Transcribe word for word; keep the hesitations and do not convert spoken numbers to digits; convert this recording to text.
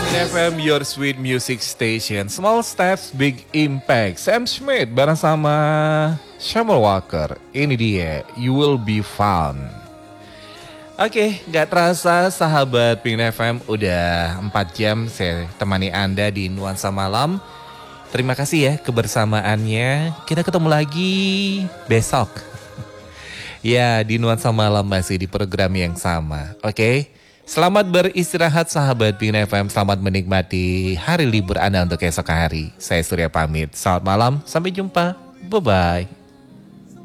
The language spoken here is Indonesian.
F M, your sweet music station. Small steps, big impact. Sam Smith bareng sama Shamar Walker. Ini dia, You Will Be Found. Oke, gak terasa sahabat Pink F M, udah empat jam saya temani Anda di Nuansa Malam. Terima kasih ya kebersamaannya. Kita ketemu lagi besok. Ya, di Nuansa Malam masih di program yang sama. Oke. Selamat beristirahat sahabat Pink F M. Selamat menikmati hari libur Anda untuk esok hari. Saya Surya pamit. Selamat malam, sampai jumpa. Bye-bye.